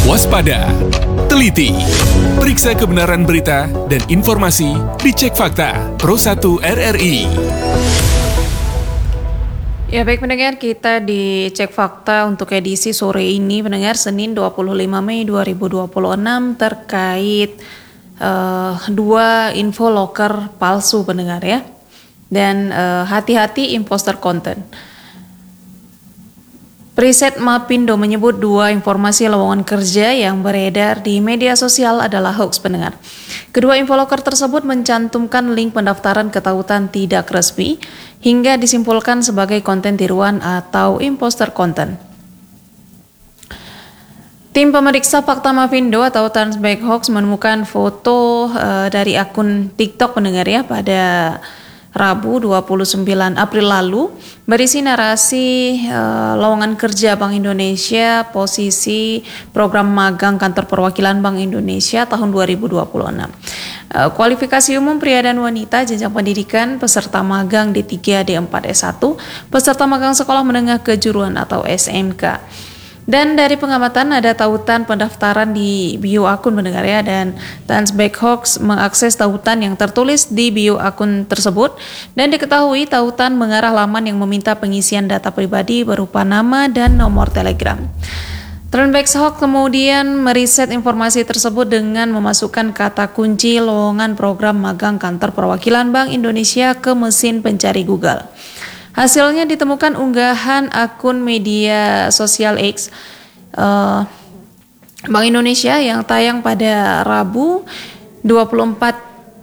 Waspada, teliti, periksa kebenaran berita dan informasi dicek fakta Pro1 RRI. Ya baik pendengar, kita dicek fakta untuk edisi sore ini pendengar Senin 25 Mei 2026 terkait dua info loker palsu pendengar ya. Dan hati-hati imposter konten. Riset Mapindo menyebut dua informasi lowongan kerja yang beredar di media sosial adalah hoax pendengar. Kedua infoloker tersebut mencantumkan link pendaftaran ke tautan tidak resmi hingga disimpulkan sebagai konten tiruan atau imposter konten. Tim pemeriksa fakta Mapindo atau Transback Hoax menemukan foto dari akun TikTok pendengar ya pada Rabu 29 April lalu berisi narasi lowongan kerja Bank Indonesia posisi program magang kantor perwakilan Bank Indonesia tahun 2026. Kualifikasi umum pria dan wanita, jenjang pendidikan peserta magang D3, D4, S1, peserta magang sekolah menengah kejuruan atau SMK. Dan dari pengamatan ada tautan pendaftaran di bio akun pendengar ya, dan Transback Hoax mengakses tautan yang tertulis di bio akun tersebut dan diketahui tautan mengarah laman yang meminta pengisian data pribadi berupa nama dan nomor telegram. Transback Hoax kemudian meriset informasi tersebut dengan memasukkan kata kunci lowongan program magang kantor perwakilan Bank Indonesia ke mesin pencari Google. Hasilnya ditemukan unggahan akun media sosial X Bank Indonesia yang tayang pada Rabu 24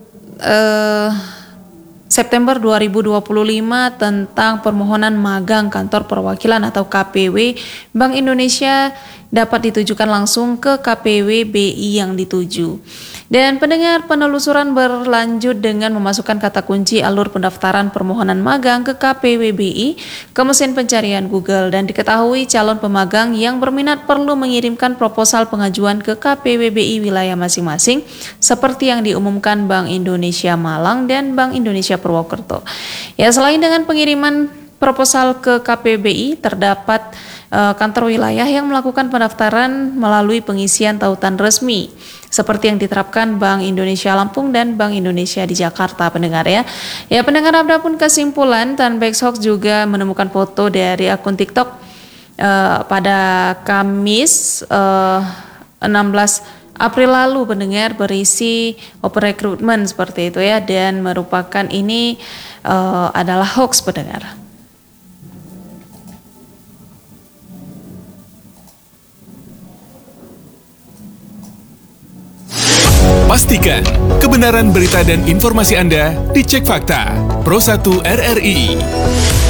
September 2025 tentang permohonan magang kantor perwakilan atau KPW Bank Indonesia dapat ditujukan langsung ke KPW BI yang dituju. Dan pendengar, penelusuran berlanjut dengan memasukkan kata kunci alur pendaftaran permohonan magang ke KPW BI ke mesin pencarian Google dan diketahui calon pemagang yang berminat perlu mengirimkan proposal pengajuan ke KPW BI wilayah masing-masing seperti yang diumumkan Bank Indonesia Malang dan Bank Indonesia Purwokerto. Ya, selain dengan pengiriman proposal ke KPBI, terdapat kantor wilayah yang melakukan pendaftaran melalui pengisian tautan resmi seperti yang diterapkan Bank Indonesia Lampung dan Bank Indonesia di Jakarta pendengar ya. Ya pendengar, adapun kesimpulan, Transback Hoax juga menemukan foto dari akun TikTok pada Kamis 16 April lalu pendengar berisi open recruitment seperti itu ya, dan merupakan ini adalah hoax pendengar. Pastikan kebenaran berita dan informasi Anda dicek fakta Pro1 RRI.